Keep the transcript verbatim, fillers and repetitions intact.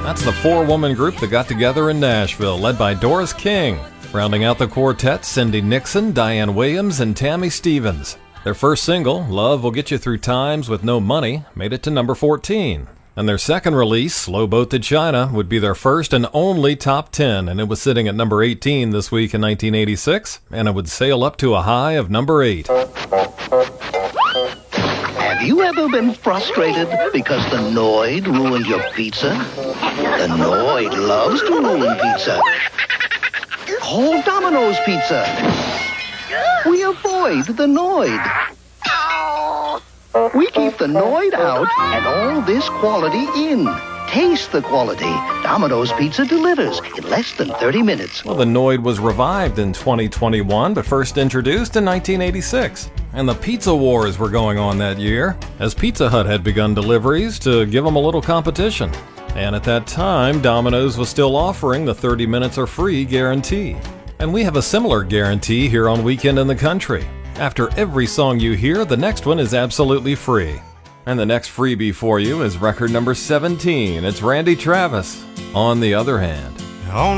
That's the four-woman group that got together in Nashville, led by Doris King. Rounding out the quartet, Cindy Nixon, Diane Williams, and Tammy Stevens. Their first single, Love Will Get You Through Times With No Money, made it to number fourteen. And their second release, Slow Boat to China, would be their first and only top ten, and it was sitting at number eighteen this week in nineteen eighty-six, and it would sail up to a high of number eight. Have you ever been frustrated because the Noid ruined your pizza? The Noid loves to ruin pizza. Call Domino's Pizza. We avoid the Noid. We keep the Noid out and all this quality in. Taste the quality. Domino's Pizza delivers in less than thirty minutes. Well, the Noid was revived in twenty twenty-one, but first introduced in nineteen eighty-six. And the pizza wars were going on that year, as Pizza Hut had begun deliveries to give them a little competition. And at that time, Domino's was still offering the thirty minutes are free guarantee. And we have a similar guarantee here on Weekend in the Country. After every song you hear, the next one is absolutely free. And the next freebie for you is record number seventeen. It's Randy Travis, On the Other Hand. On